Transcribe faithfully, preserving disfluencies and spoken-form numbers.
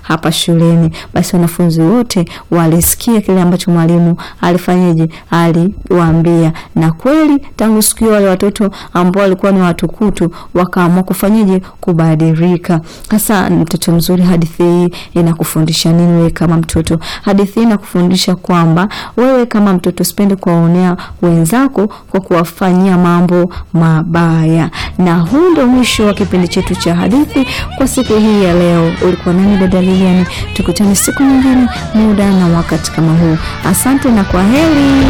hapa shuleni. Basi wanafunzi wote walisikia kile ambacho mwalimu alifanyaje, aliwaambia, na kweli tangu siku hiyo wale watoto ambao walikuwa ni watukutu wakaamua kufanyaje, kubadilika. Sasa mtoto mzuri, hadithi hii inakufundisha nini wewe kama mtoto? Hadithi hii inakufundisha kwamba wewe kama mtoto usipende kuwaonea wenzako kwa kuwafanyia mambo mabaya. Na huu ndio mwisho wa kipindi chetu cha hadithi kwa siku hii ya leo. Ulikuwa nami dada Lilian. Tukutane siku nyingine, muda na wakati kama huu. Asante na kwaheri.